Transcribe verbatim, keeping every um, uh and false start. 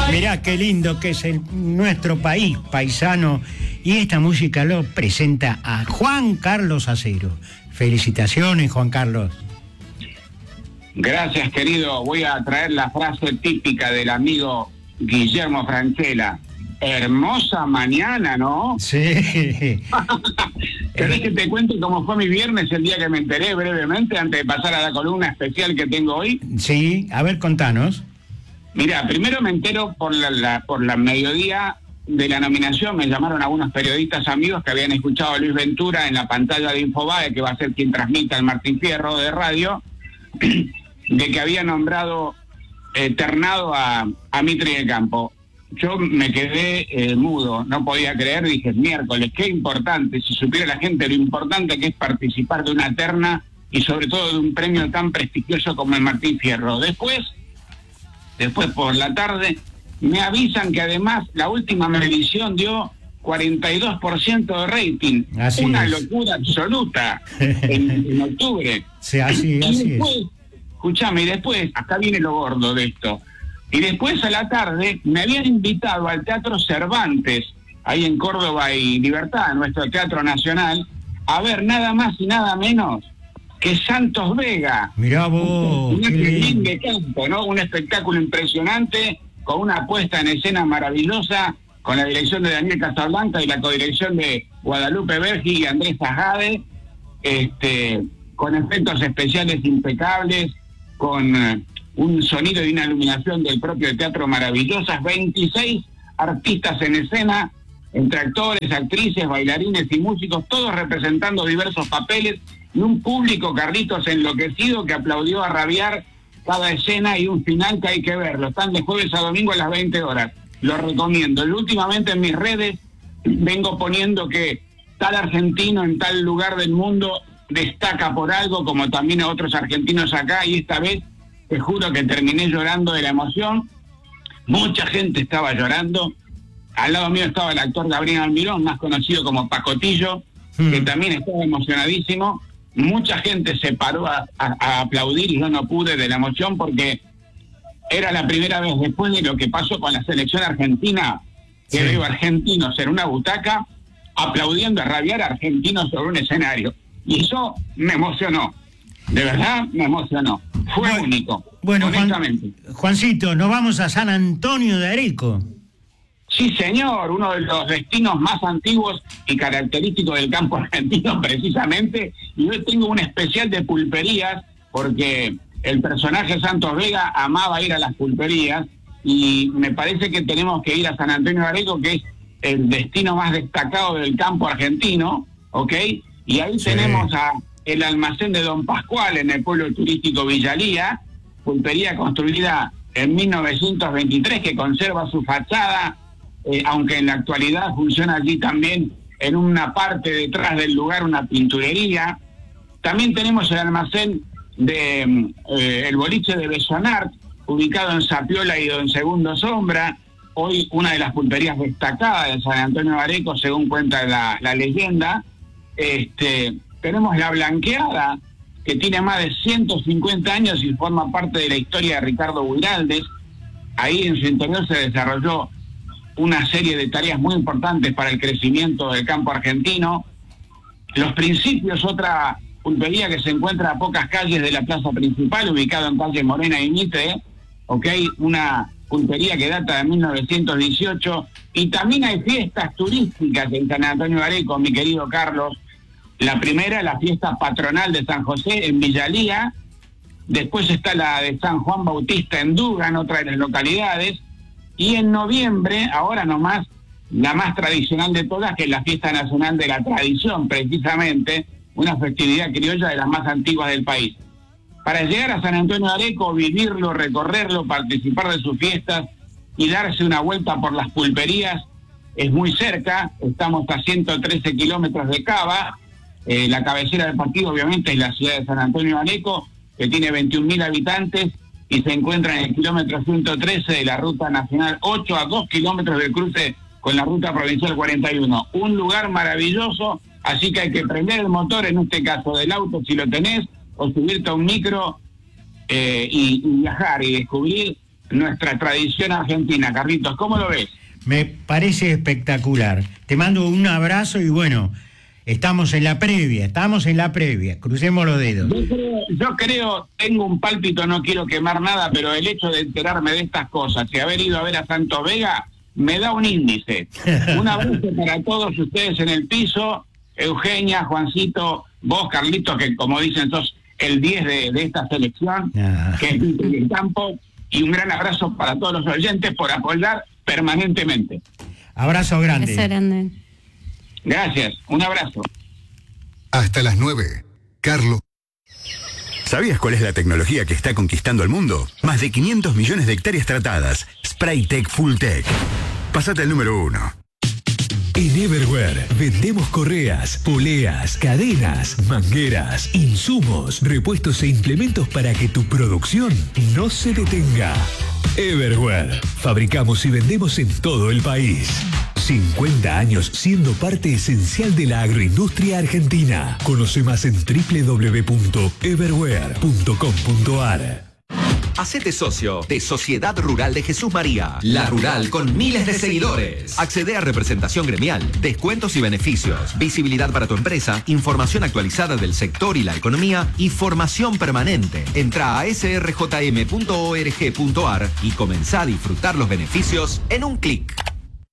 Mirá qué lindo que es el, nuestro país, paisano. Y esta música lo presenta a Juan Carlos Acero. Felicitaciones, Juan Carlos. Gracias, querido. Voy a traer la frase típica del amigo Guillermo Francella. Hermosa mañana, ¿no? Sí. ¿Querés que te cuente cómo fue mi viernes el día que me enteré brevemente antes de pasar a la columna especial que tengo hoy? Sí, a ver, contanos. Mira, primero me entero por la, la por la mediodía de la nominación. Me llamaron algunos periodistas amigos que habían escuchado a Luis Ventura en la pantalla de Infobae, que va a ser quien transmita el Martín Fierro de radio, de que había nombrado eh, ternado a, a Mitri de Campo. Yo me quedé eh, mudo, no podía creer, dije, miércoles, qué importante, si supiera la gente lo importante que es participar de una terna y sobre todo de un premio tan prestigioso como el Martín Fierro. Después, después por la tarde, me avisan que además la última medición dio cuarenta y dos por ciento de rating, así una es. locura absoluta en, en octubre. Sí, así, así y después, es. Escuchame, y después, acá viene lo gordo de esto. Y después a la tarde me habían invitado al Teatro Cervantes, ahí en Córdoba y Libertad, nuestro Teatro Nacional, a ver nada más y nada menos que Santos Vega. Mirá vos. Un qué lindo. de campo, ¿no? Un espectáculo impresionante, con una puesta en escena maravillosa, con la dirección de Daniel Casablanca y la codirección de Guadalupe Bergi y Andrés Sajade, este, con efectos especiales impecables, con eh, un sonido y una iluminación del propio teatro maravillosas, veintiséis artistas en escena, entre actores, actrices, bailarines y músicos, todos representando diversos papeles, y un público, Carlitos, enloquecido que aplaudió a rabiar cada escena y un final que hay que verlo. Están de jueves a domingo a las veinte horas. Lo recomiendo. Y últimamente en mis redes vengo poniendo que tal argentino en tal lugar del mundo destaca por algo, como también otros argentinos acá, y esta vez te juro que terminé llorando de la emoción. Mucha gente estaba llorando. Al lado mío estaba el actor Gabriel Almirón, más conocido como Pacotillo, mm. que también estaba emocionadísimo. Mucha gente se paró a, a, a aplaudir y yo no pude de la emoción porque era la primera vez después de lo que pasó con la selección argentina que sí. veo argentinos en una butaca aplaudiendo a rabiar a argentinos sobre un escenario. Y eso me emocionó. De verdad me emocionó. Fue bueno, único. Bueno, Juan, Juancito, nos vamos a San Antonio de Areco. Sí, señor, uno de los destinos más antiguos y característicos del campo argentino, precisamente. Y hoy tengo un especial de pulperías, porque el personaje Santos Vega amaba ir a las pulperías, y me parece que tenemos que ir a San Antonio de Areco, que es el destino más destacado del campo argentino, ¿ok? Y ahí sí. tenemos a el almacén de Don Pascual en el pueblo turístico Villalía, pulpería construida en mil novecientos veintitrés, que conserva su fachada, eh, aunque en la actualidad funciona allí también en una parte detrás del lugar una pinturería. También tenemos el almacén de eh, el boliche de Besonart, ubicado en Zapiola y Don Segundo Sombra, hoy una de las pulperías destacadas de San Antonio de Areco, según cuenta la, la leyenda. Este, tenemos La Blanqueada, que tiene más de ciento cincuenta años y forma parte de la historia de Ricardo Buiraldes. Ahí en su interior se desarrolló una serie de tareas muy importantes para el crecimiento del campo argentino. Los Principios, otra pulpería que se encuentra a pocas calles de la plaza principal, ubicado en calle Morena y Mitre, ¿ok? Una pulpería que data de mil novecientos dieciocho. Y también hay fiestas turísticas en San Antonio de Areco, mi querido Carlos. La primera, la fiesta patronal de San José en Villalía. Después está la de San Juan Bautista en Dugan, otra de las localidades. Y en noviembre, ahora nomás, la más tradicional de todas, que es la Fiesta Nacional de la Tradición, precisamente, una festividad criolla de las más antiguas del país. Para llegar a San Antonio de Areco, vivirlo, recorrerlo, participar de sus fiestas y darse una vuelta por las pulperías, es muy cerca. Estamos a ciento trece kilómetros de Cava. Eh, la cabecera del partido, obviamente, es la ciudad de San Antonio de Areco, que tiene veintiún mil habitantes y se encuentra en el kilómetro ciento trece de la Ruta Nacional ocho, a dos kilómetros del cruce con la Ruta Provincial cuarenta y uno. Un lugar maravilloso, así que hay que prender el motor, en este caso del auto, si lo tenés, o subirte a un micro eh, y, y viajar y descubrir nuestra tradición argentina. Carlitos, ¿cómo lo ves? Me parece espectacular. Te mando un abrazo y bueno, estamos en la previa, estamos en la previa, crucemos los dedos. Yo creo, yo creo, tengo un pálpito, no quiero quemar nada, pero el hecho de enterarme de estas cosas y haber ido a ver a Santos Vega me da un índice. Un abrazo para todos ustedes en el piso, Eugenia, Juancito, vos, Carlitos, que como dicen sos el diez de, de esta selección, ah. que es el campo, y un gran abrazo para todos los oyentes por apoyar permanentemente. Abrazo grande. Abrazo grande. Gracias, un abrazo. Hasta las nueve, Carlos. ¿Sabías cuál es la tecnología que está conquistando el mundo? Más de quinientos millones de hectáreas tratadas. Spraytec Fulltech. Pásate al número uno. En Everware vendemos correas, poleas, cadenas, mangueras, insumos, repuestos e implementos para que tu producción no se detenga. Everware. Fabricamos y vendemos en todo el país. cincuenta años siendo parte esencial de la agroindustria argentina. Conoce más en doble u doble u doble u punto everware punto com punto a r. Hacete socio de Sociedad Rural de Jesús María, la rural con miles de seguidores. Accede a representación gremial, descuentos y beneficios, visibilidad para tu empresa, información actualizada del sector y la economía y formación permanente. Entra a ese erre jota eme punto org punto a r y comenzá a disfrutar los beneficios en un clic.